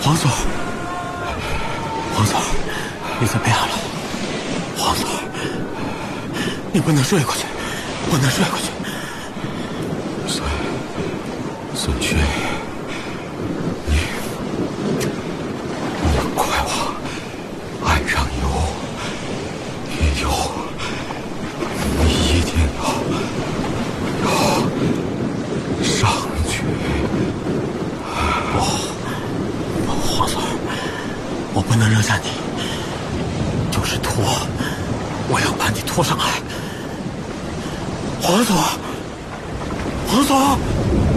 皇总，皇总，你怎么样了？皇总，你不能睡过去，不能睡过去。孙权，你快往岸上游，你游，你一定要上去。皇总，我不能扔下你，就是拖，我要把你拖上岸。皇总，皇总。